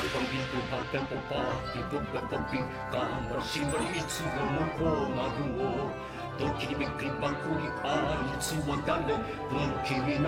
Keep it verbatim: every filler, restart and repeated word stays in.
ポンピンプパペンポパーピポペポンピン頑張りしばりいつでもこうなるをドッキリびっくりばっくりあいつは誰不気味な